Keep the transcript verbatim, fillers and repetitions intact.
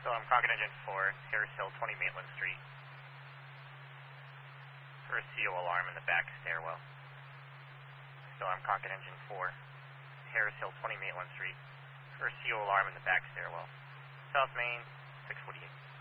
So I'm Crockett Engine four, Harris Hill, twenty Maitland Street. First C O alarm in the back stairwell. So I'm Crockett Engine four, Harris Hill, twenty Maitland Street. First C O alarm in the back stairwell. South Main, six forty-eight.